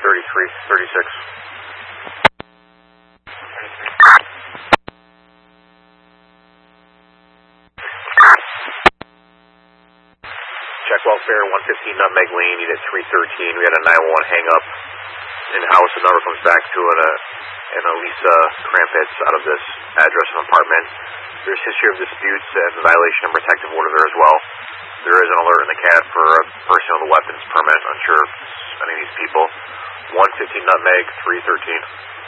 36. Check welfare, 115 Nutmeg Lane, unit 313. We had a 911 hang up in-house. The number comes back to an Elisa Krampitz out of this address and apartment. There's history of disputes and violation of protective order there as well. There is an alert in the CAD for a person with a weapons permit. Unsure if it's any of these people. 115 Nutmeg, 313.